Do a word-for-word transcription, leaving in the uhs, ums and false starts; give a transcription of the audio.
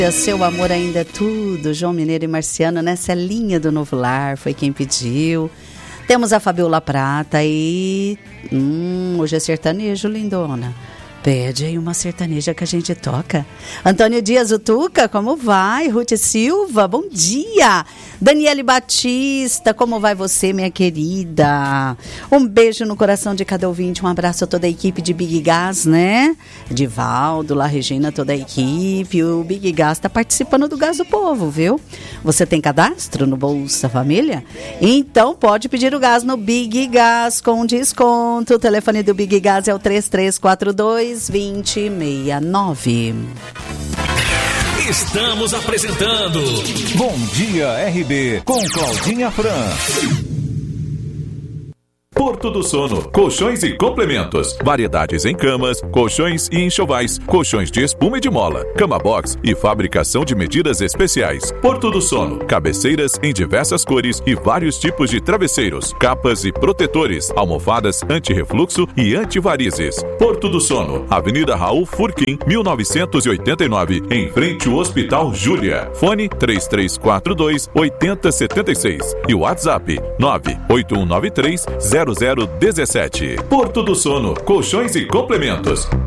Seu amor ainda é tudo, João Mineiro e Marciano, nessa linha do Novo Lar, foi quem pediu. Temos a Fabiola Prata e... Hum, hoje é sertanejo, lindona. Pede aí uma sertaneja que a gente toca. Antônio Dias, o Tuca, como vai? Ruth Silva, bom dia. Daniele Batista, como vai você, minha querida? Um beijo no coração de cada ouvinte, um abraço a toda a equipe de Big Gas, né? Divaldo, La Regina, toda a equipe. O Big Gas está participando do Gás do Povo, viu? Você tem cadastro no Bolsa Família? Então pode pedir o gás no Big Gas com desconto. O telefone do Big Gas é o três três quatro dois, dois zero seis nove. Estamos apresentando Bom Dia R B com Claudinha Fran. Porto do Sono, colchões e complementos, variedades em camas, colchões e enxovais, colchões de espuma e de mola, cama box e fabricação de medidas especiais. Porto do Sono, cabeceiras em diversas cores e vários tipos de travesseiros, capas e protetores, almofadas anti-refluxo e anti-varizes. Porto do Sono, Avenida Raul Furquim, mil novecentos e oitenta e nove, em frente ao Hospital Júlia. Fone três três quatro dois, oito zero sete seis e o WhatsApp nove oito um nove três, zero zero um sete. Porto do Sono, colchões e complementos.